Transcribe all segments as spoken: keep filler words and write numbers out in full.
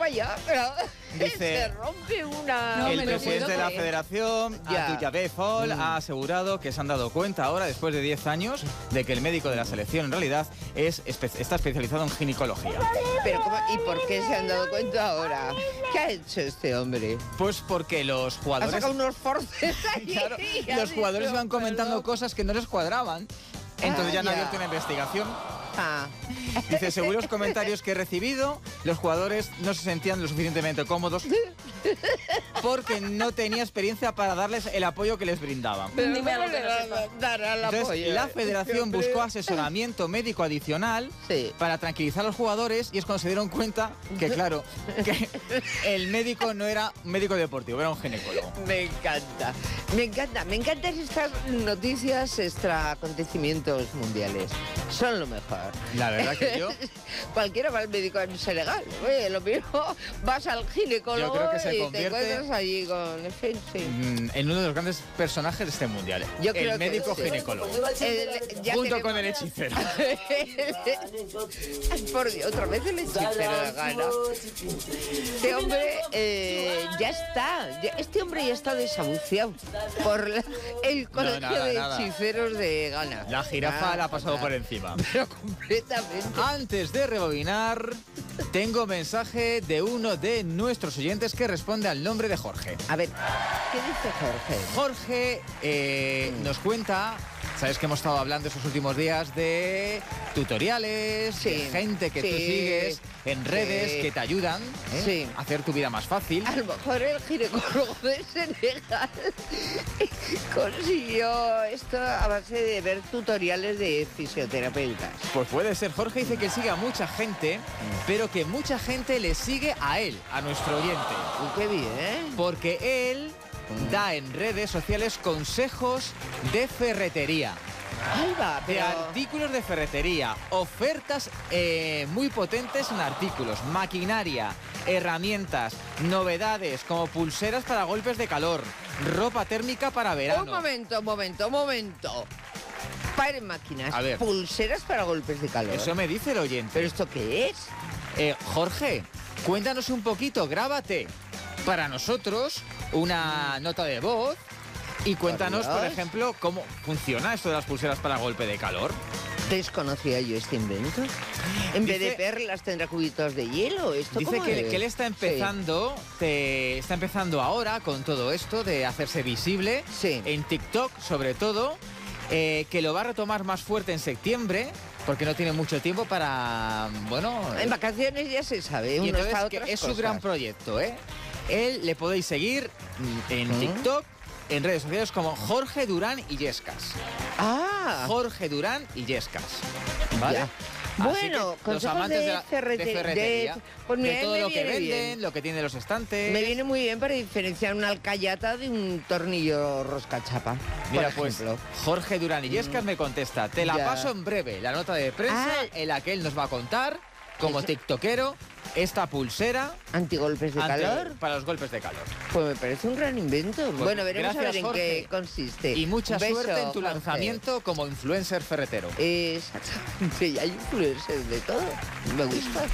para allá, pero Dice, se rompe una... No, el me lo presidente puedo de la creer. Federación, Ya. Abdul-Jabbar Fall, Mm. ha asegurado que se han dado cuenta ahora, después de diez años, de que el médico de la selección en realidad es espe- está especializado en ginecología. Pero ¿cómo? ¿Y por qué se han dado cuenta ahora? ¿Qué ha hecho este hombre? Pues porque los Ha jugadores... sacado unos forces ahí. Claro, y ha los jugadores dicho, iban comentando perdón. cosas que no les cuadraban. Entonces Ah, ya han ya. abierto una investigación. Ah. Dice, según los comentarios que he recibido, los jugadores no se sentían lo suficientemente cómodos porque no tenía experiencia para darles el apoyo que les brindaban. Pero Dime ¿cómo algo que le no va sepa. a dar al Entonces, apoyo? la federación Hombre. buscó asesoramiento médico adicional Sí. para tranquilizar a los jugadores y es cuando se dieron cuenta que, claro, que el médico no era un médico deportivo, era un ginecólogo. Me encanta, me encanta, me encantan estas noticias extra acontecimientos mundiales. Son lo mejor. La verdad que yo... Cualquiera va al médico en Senegal. Oye, lo mismo vas al ginecólogo Yo creo que se y convierte- te encuentras allí con... En fin, sí. mm, en uno de los grandes personajes de este mundial. Yo creo el que médico sí. ginecólogo. El- ya Junto tenemos- con el hechicero. Ay, por Dios, otra vez el hechicero de Ghana. Este hombre eh, ya está. ya- este hombre ya está desahuciado por la- el colegio nada, de nada. hechiceros de Ghana. La jirafa Ah, la ha pasado nada. por encima. Pero completamente. Antes de rebobinar, tengo mensaje de uno de nuestros oyentes que responde al nombre de Jorge. A ver, ¿qué dice Jorge? Jorge eh, nos cuenta, sabes que hemos estado hablando estos últimos días de tutoriales, Sí, de gente que tú sí, sigues en redes sí. que te ayudan ¿eh? Sí. a hacer tu vida más fácil. A lo mejor el ginecólogo de Senegal consiguió esto a base de ver tutoriales de fisioterapeutas. Pues puede ser. Jorge dice que sigue a mucha gente, pero que mucha gente le sigue a él, a nuestro oyente. Y qué bien. Porque él da en redes sociales consejos de ferretería, Ahí va, de pero... artículos de ferretería, ofertas eh, muy potentes en artículos, maquinaria, herramientas, novedades como pulseras para golpes de calor, ropa térmica para verano. Un momento, un momento, un momento. Paren máquinas. A ver. Pulseras para golpes de calor. Eso me dice el oyente. ¿Pero esto qué es? Eh, Jorge, cuéntanos un poquito, grábate para nosotros una nota de voz y cuéntanos, por Dios. ejemplo, cómo funciona esto de las pulseras para golpe de calor. ¿Desconocía yo este invento? En vez de Dice- perlas tendrá cubitos de hielo. ¿Esto Dice cómo que, es? que él está empezando, te- está empezando ahora con todo esto de hacerse visible Sí. en TikTok, sobre todo, eh, que lo va a retomar más fuerte en septiembre. Porque no tiene mucho tiempo para, bueno... En vacaciones ya se sabe. Y Uno entonces está a que otras es su cosas. gran proyecto, ¿eh? Él le podéis seguir mm, en ¿Mm? TikTok, en redes sociales como Jorge Durán y Yescas. Ah, Jorge Durán y Yescas. ¿Vale? ya. Así Bueno, que los consejos amantes de de, la- ferrete- de ferretería, de- pues de mira, todo me lo que viene venden, bien. lo que tiene los estantes. Me viene muy bien para diferenciar una alcayata de un tornillo roscachapa. Mira, por pues ejemplo. Jorge Durán y Yescas me contesta, te la Ya. paso en breve, la nota de prensa Ah. en la que él nos va a contar, como Eso. tiktokero, esta pulsera ¿Antigolpes de ante- calor? para los golpes de calor. Pues me parece un gran invento. bueno, veremos a ver gracias, en Jorge. qué consiste. Y mucha Un beso, suerte en tu Jorge. lanzamiento como influencer ferretero. Exactamente, y hay influencers de todo. Me gusta.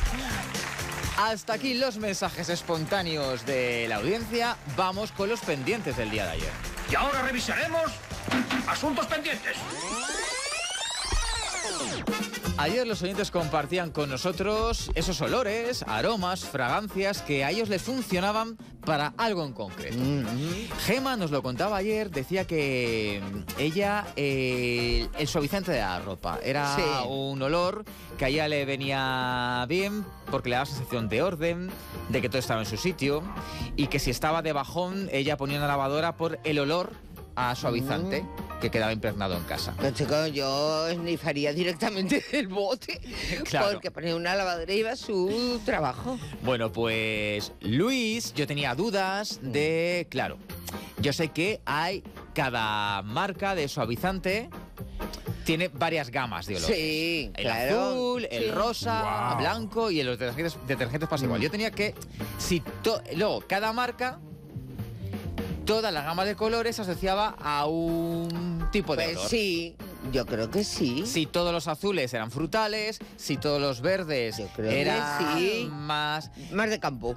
Hasta aquí los mensajes espontáneos de la audiencia. Vamos con los pendientes del día de ayer. Y ahora revisaremos asuntos pendientes. Ayer los oyentes compartían con nosotros esos olores, aromas, fragancias que a ellos les funcionaban para algo en concreto. Gema nos lo contaba ayer, decía que ella, eh, el suavizante de la ropa, era Sí. un olor que a ella le venía bien porque le daba sensación de orden, de que todo estaba en su sitio y que si estaba de bajón ella ponía una lavadora por el olor a suavizante que quedaba impregnado en casa. No, chico, yo esnifaría directamente del bote. Claro. Porque poner una lavadora iba a su trabajo. Bueno, pues Luis, yo tenía dudas de, claro, yo sé que hay cada marca de suavizante tiene varias gamas de olores. Sí, el claro. azul, el Sí. rosa, Wow. blanco y en los detergentes, detergentes pasa igual. Yo tenía que, si to- luego cada marca, toda la gama de colores se asociaba a un tipo de Pues olor. sí, yo creo que sí. Si todos los azules eran frutales, si todos los verdes Yo creo que eran sí. más Más de campo.